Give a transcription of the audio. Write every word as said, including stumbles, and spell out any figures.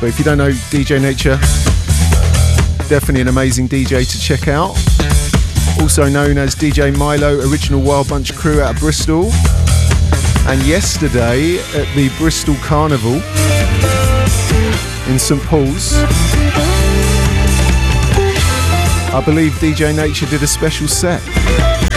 But if you don't know D J Nature, definitely an amazing D J to check out. Also known as D J Milo, original Wild Bunch crew out of Bristol. And yesterday at the Bristol Carnival in St Paul's, I believe D J Nature did a special set.